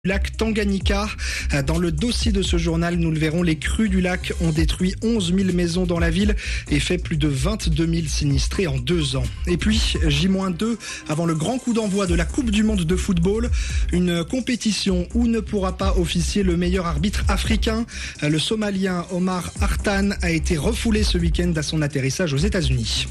Lac Tanganyika. Dans le dossier de ce journal, nous le verrons, les crues du lac ont détruit 11 000 maisons dans la ville et fait plus de 22 000 sinistrés en 2 ans. Et puis, J-2, avant le grand coup d'envoi de la Coupe du Monde de football, une compétition où ne pourra pas officier le meilleur arbitre africain. Le Somalien Omar Hartan a été refoulé ce week-end à son atterrissage aux États-Unis.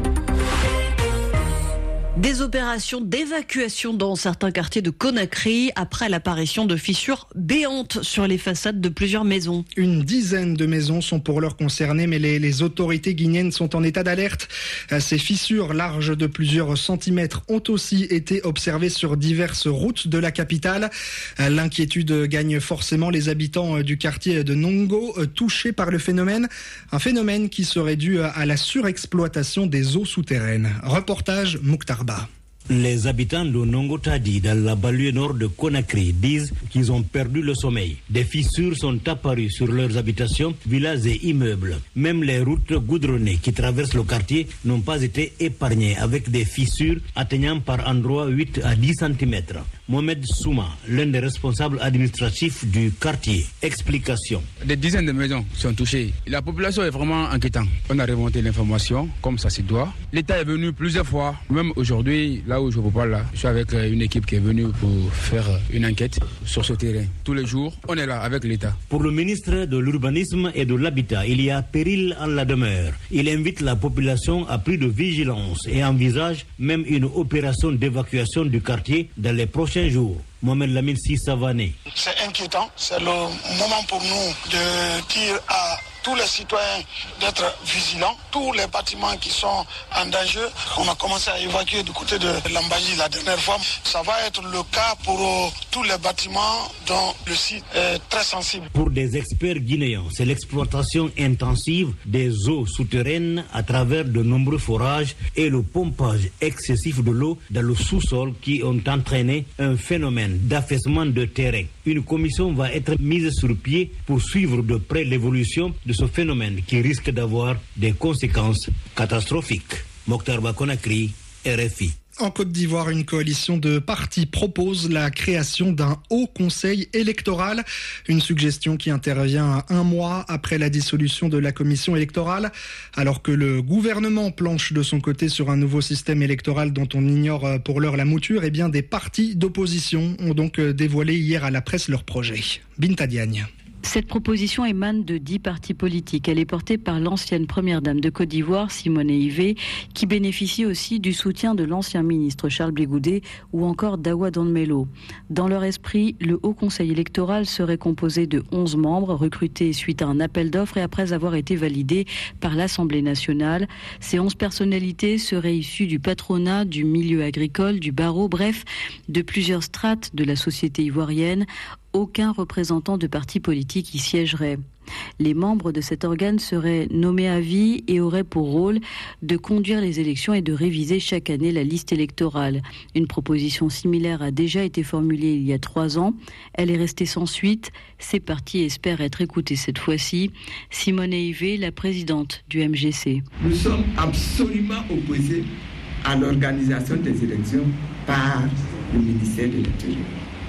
Des opérations d'évacuation dans certains quartiers de Conakry après l'apparition de fissures béantes sur les façades de plusieurs maisons. Une dizaine de maisons sont pour l'heure concernées, mais les autorités guinéennes sont en état d'alerte. Ces fissures larges de plusieurs centimètres ont aussi été observées sur diverses routes de la capitale. L'inquiétude gagne forcément les habitants du quartier de Nongo, touchés par le phénomène. Un phénomène qui serait dû à la surexploitation des eaux souterraines. Reportage Mouktar Ba. Les habitants de Nongotadi, dans la banlieue nord de Conakry, disent qu'ils ont perdu le sommeil. Des fissures sont apparues sur leurs habitations, villas et immeubles. Même les routes goudronnées qui traversent le quartier n'ont pas été épargnées, avec des fissures atteignant par endroits 8 à 10 cm. Mohamed Souma, l'un des responsables administratifs du quartier. Explication. Des dizaines de maisons sont touchées. La population est vraiment inquiétante. On a remonté l'information comme ça se doit. L'État est venu plusieurs fois. Même aujourd'hui, là où je vous parle, là, je suis avec une équipe qui est venue pour faire une enquête sur ce terrain. Tous les jours, on est là avec l'État. Pour le ministre de l'Urbanisme et de l'Habitat, il y a péril en la demeure. Il invite la population à plus de vigilance et envisage même une opération d'évacuation du quartier dans les prochains jours. Mohamed Lamine Sissavané. C'est inquiétant. C'est le moment pour nous de dire à tous les citoyens d'être vigilants. Tous les bâtiments qui sont en danger, on a commencé à évacuer du côté de Lambaji la dernière fois. Ça va être le cas pour tous les bâtiments dont le site est très sensible. Pour des experts guinéens, c'est l'exploitation intensive des eaux souterraines à travers de nombreux forages et le pompage excessif de l'eau dans le sous-sol qui ont entraîné un phénomène d'affaissement de terrain. Une commission va être mise sur pied pour suivre de près l'évolution de ce phénomène qui risque d'avoir des conséquences catastrophiques. Mokhtar Ba, Conakry, RFI. En Côte d'Ivoire, une coalition de partis propose la création d'un haut conseil électoral. Une suggestion qui intervient 1 mois après la dissolution de la commission électorale. Alors que le gouvernement planche de son côté sur un nouveau système électoral dont on ignore pour l'heure la mouture, eh bien des partis d'opposition ont donc dévoilé hier à la presse leur projet. Binta Diagne. Cette proposition émane de 10 partis politiques. Elle est portée par l'ancienne première dame de Côte d'Ivoire, Simonet Ivé, qui bénéficie aussi du soutien de l'ancien ministre Charles Blé Goudé ou encore d'Awa Donmelo. Dans leur esprit, le Haut Conseil électoral serait composé de 11 membres recrutés suite à un appel d'offres et après avoir été validés par l'Assemblée nationale. Ces 11 personnalités seraient issues du patronat, du milieu agricole, du barreau, bref, de plusieurs strates de la société ivoirienne. Aucun représentant de parti politique y siégerait. Les membres de cet organe seraient nommés à vie et auraient pour rôle de conduire les élections et de réviser chaque année la liste électorale. Une proposition similaire a déjà été formulée il y a 3 ans. Elle est restée sans suite. Ces partis espèrent être écoutés cette fois-ci. Simonet Ivé, la présidente du MGC. Nous sommes absolument opposés à l'organisation des élections par le ministère de l'Intérieur.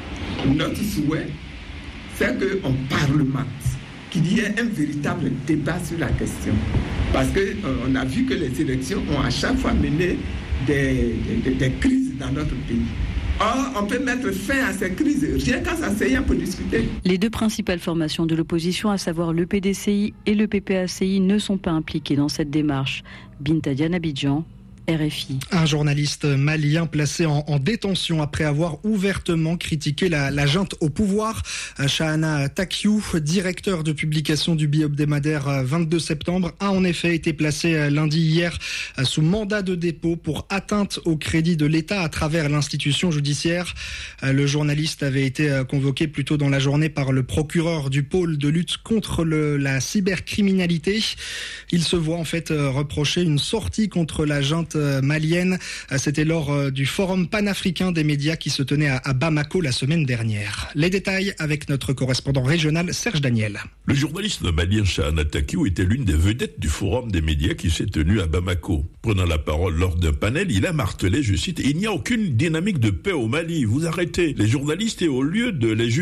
Notre souhait, c'est qu'on parlemente, qu'il y ait un véritable débat sur la question. Parce qu'on a vu que les élections ont à chaque fois mené des crises dans notre pays. Or, on peut mettre fin à ces crises rien qu'en s'asseyant pour discuter. Les 2 principales formations de l'opposition, à savoir le PDCI et le PPACI, ne sont pas impliquées dans cette démarche. Binta Diagne, Abidjan, RFI. Un journaliste malien placé en détention après avoir ouvertement critiqué la junte au pouvoir. Shahana Takiou, directeur de publication du bi-hebdomadaire 22 septembre, a en effet été placé lundi hier sous mandat de dépôt pour atteinte au crédit de l'État à travers l'institution judiciaire. Le journaliste avait été convoqué plus tôt dans la journée par le procureur du pôle de lutte contre la cybercriminalité. Il se voit en fait reprocher une sortie contre la junte junte malienne. C'était lors du forum panafricain des médias qui se tenait à Bamako la semaine dernière. Les détails avec notre correspondant régional Serge Daniel. Le journaliste malien Chahana Takiou était l'une des vedettes du forum des médias qui s'est tenu à Bamako. Prenant la parole lors d'un panel, il a martelé, je cite, « Il n'y a aucune dynamique de paix au Mali. Vous arrêtez les journalistes et au lieu de les juger,